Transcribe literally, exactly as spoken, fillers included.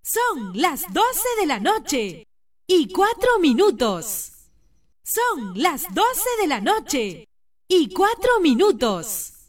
Son las doce de la noche y cuatro minutos. Son las doce de la noche y cuatro minutos.